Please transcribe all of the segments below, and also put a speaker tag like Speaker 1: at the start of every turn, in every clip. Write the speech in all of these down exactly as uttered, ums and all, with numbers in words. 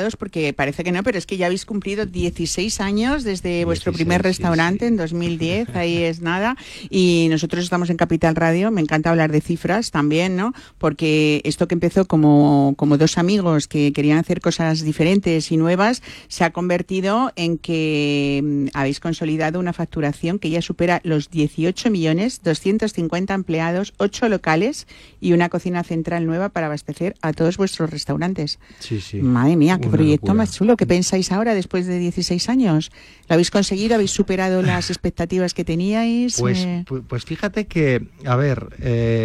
Speaker 1: felicitaros porque parece que no, pero es que ya habéis cumplido dieciséis años desde vuestro
Speaker 2: dieciséis,
Speaker 1: primer restaurante
Speaker 2: sí, sí.
Speaker 1: en dos mil diez, ahí es nada. Y nosotros estamos en Capital Radio, me encanta hablar de cifras también, ¿no? Porque esto que empezó como, como dos amigos que querían hacer cosas diferentes y nuevas, se ha convertido en que mm, habéis consolidado una facturación que ya supera los dieciocho millones, doscientos cincuenta empleados, ocho locales y una cocina central nueva para abastecer a todos vuestros restaurantes.
Speaker 2: Sí, sí.
Speaker 1: Madre mía, qué
Speaker 2: Una
Speaker 1: proyecto
Speaker 2: locura.
Speaker 1: más chulo. ¿Qué pensáis ahora después de dieciséis años? ¿Lo habéis conseguido? ¿Habéis superado las expectativas que teníais?
Speaker 2: Pues,
Speaker 1: Eh...
Speaker 2: pu- pues fíjate que, a ver, eh,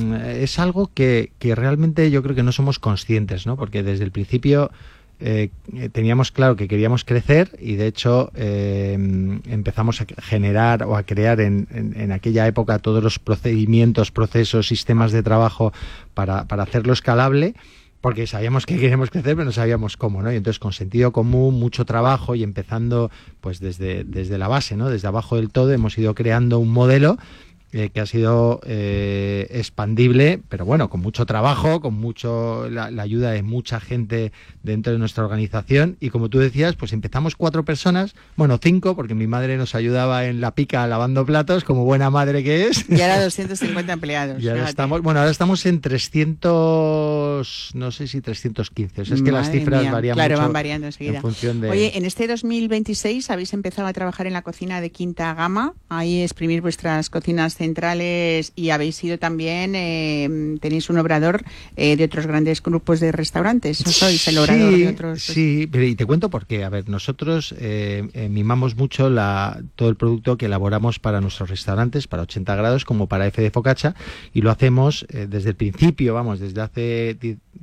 Speaker 2: es algo que, que realmente yo creo que no somos conscientes, ¿no? Porque desde el principio eh, teníamos claro que queríamos crecer y de hecho eh, empezamos a generar o a crear en, en, en aquella época todos los procedimientos, procesos, sistemas de trabajo para, para hacerlo escalable. Porque sabíamos que queríamos crecer, pero no sabíamos cómo, ¿no? Y entonces con sentido común, mucho trabajo y empezando pues desde, desde la base, ¿no? Desde abajo del todo hemos ido creando un modelo eh, que ha sido eh, expandible, pero bueno, con mucho trabajo, con mucho la, la ayuda de mucha gente dentro de nuestra organización y como tú decías, pues empezamos cuatro personas, bueno, cinco, porque mi madre nos ayudaba en la pica lavando platos, como buena madre que es.
Speaker 1: Y ahora doscientos cincuenta empleados.
Speaker 2: Y ahora
Speaker 1: fíjate.
Speaker 2: estamos, bueno, ahora estamos en trescientos, no sé si trescientos quince, o sea, es que las
Speaker 1: Madre
Speaker 2: cifras
Speaker 1: mía.
Speaker 2: varían
Speaker 1: Claro,
Speaker 2: mucho
Speaker 1: van variando enseguida.
Speaker 2: en función de...
Speaker 1: Oye, en este dos mil veintiséis habéis empezado a trabajar en la cocina de quinta gama, ahí exprimir vuestras cocinas centrales y habéis sido también, eh, tenéis un obrador eh, de otros grandes grupos de restaurantes, ¿o sois el obrador
Speaker 2: sí,
Speaker 1: de otros?
Speaker 2: Sí, pero y te cuento por qué. A ver, nosotros eh, eh, mimamos mucho la, todo el producto que elaboramos para nuestros restaurantes, para ochenta grados, como para F de Focaccia, y lo hacemos eh, desde el principio, vamos, desde hace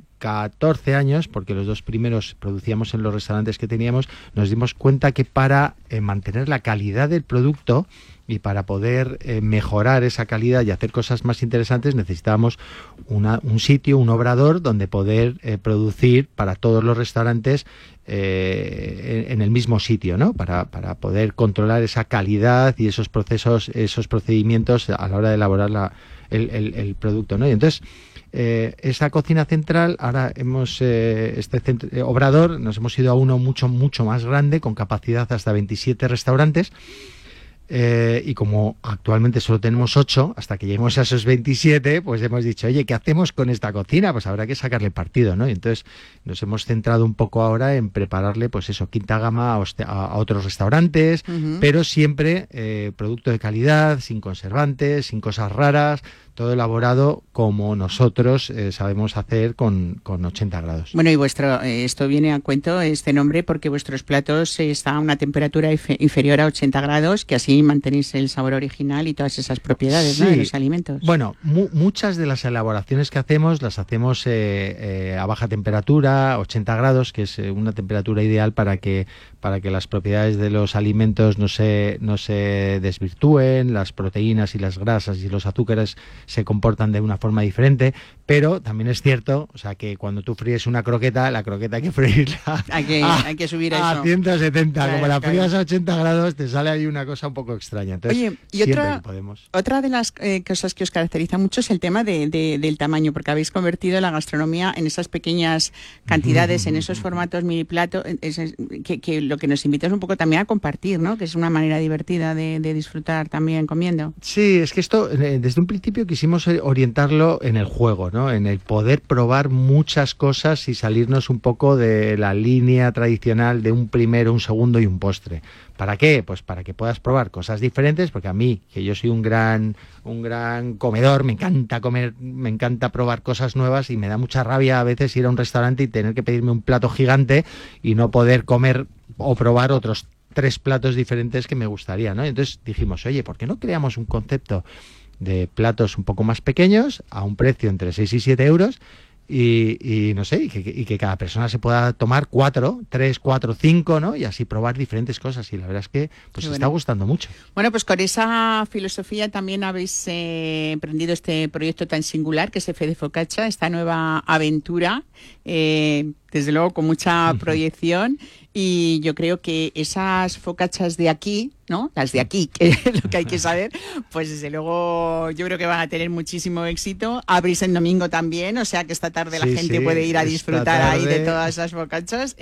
Speaker 2: catorce años, porque los dos primeros producíamos en los restaurantes que teníamos, nos dimos cuenta que para eh, mantener la calidad del producto y para poder eh, mejorar esa calidad y hacer cosas más interesantes necesitábamos una, un sitio, un obrador donde poder eh, producir para todos los restaurantes eh, en, en el mismo sitio, ¿no? Para, para poder controlar esa calidad y esos procesos, esos procedimientos a la hora de elaborar la, el, el, el producto, ¿no? Y entonces Eh, esa cocina central, ahora hemos, eh, este centro, eh, obrador, nos hemos ido a uno mucho, mucho más grande, con capacidad hasta veintisiete restaurantes, eh, y como actualmente solo tenemos ocho, hasta que lleguemos a esos veintisiete, pues hemos dicho, oye, ¿qué hacemos con esta cocina? Pues habrá que sacarle partido, ¿no? Y entonces nos hemos centrado un poco ahora en prepararle, pues eso, quinta gama a, hoste- a, a otros restaurantes,
Speaker 1: Uh-huh.
Speaker 2: pero siempre eh, producto de calidad, sin conservantes, sin cosas raras, todo elaborado como nosotros eh, sabemos hacer con, con ochenta grados.
Speaker 1: Bueno, y vuestro eh, esto viene a cuento, este nombre, porque vuestros platos eh, están a una temperatura infe- inferior a ochenta grados, que así mantenéis el sabor original y todas esas propiedades,
Speaker 2: Sí.
Speaker 1: ¿no?, de los alimentos.
Speaker 2: Bueno, mu- muchas de las elaboraciones que hacemos las hacemos eh, eh, a baja temperatura, ochenta grados, que es eh, una temperatura ideal para que para que las propiedades de los alimentos no se no se desvirtúen, las proteínas y las grasas y los azúcares se comportan de una forma diferente, pero también es cierto, o sea, que cuando tú fríes una croqueta, la croqueta hay que freírla
Speaker 1: Hay que,
Speaker 2: a,
Speaker 1: hay que subir a
Speaker 2: a
Speaker 1: eso.
Speaker 2: ciento setenta,
Speaker 1: Claro,
Speaker 2: como la
Speaker 1: claro.
Speaker 2: frías a ochenta grados, te sale ahí una cosa un poco extraña. Entonces,
Speaker 1: Oye, y
Speaker 2: siempre
Speaker 1: otra,
Speaker 2: que podemos.
Speaker 1: otra de las eh, cosas que os caracteriza mucho es el tema de, de- del tamaño, porque habéis convertido la gastronomía en esas pequeñas cantidades, en esos formatos mini plato, en- es- es- que, que lo que nos invita es un poco también a compartir, ¿no? Que es una manera divertida de, de disfrutar también comiendo.
Speaker 2: Sí, es que esto, eh, desde un principio quisimos eh, orientarlo en el juego, ¿no? En el poder probar muchas cosas y salirnos un poco de la línea tradicional de un primero, un segundo y un postre. ¿Para qué? Pues para que puedas probar cosas diferentes, porque a mí, que yo soy un gran, un gran comedor, me encanta comer, me encanta probar cosas nuevas y me da mucha rabia a veces ir a un restaurante y tener que pedirme un plato gigante y no poder comer o probar otros tres platos diferentes que me gustaría, ¿no? Entonces dijimos, oye, ¿por qué no creamos un concepto de platos un poco más pequeños a un precio entre seis y siete euros y, y no sé, y que, y que cada persona se pueda tomar cuatro, tres, cuatro, cinco, ¿no? Y así probar diferentes cosas y la verdad es que pues
Speaker 1: Qué
Speaker 2: está
Speaker 1: bueno.
Speaker 2: gustando mucho.
Speaker 1: Bueno, pues con esa filosofía también habéis eh, emprendido este proyecto tan singular que es F de Focaccia, esta nueva aventura, eh, desde luego con mucha proyección, y yo creo que esas focaccias de aquí, ¿no? Las de aquí, que es lo que hay que saber, pues desde luego yo creo que van a tener muchísimo éxito. Abrís en domingo también, o sea que esta tarde la
Speaker 2: Sí,
Speaker 1: gente
Speaker 2: sí,
Speaker 1: puede ir a
Speaker 2: esta
Speaker 1: disfrutar ahí de
Speaker 2: tarde.
Speaker 1: todas esas focaccias.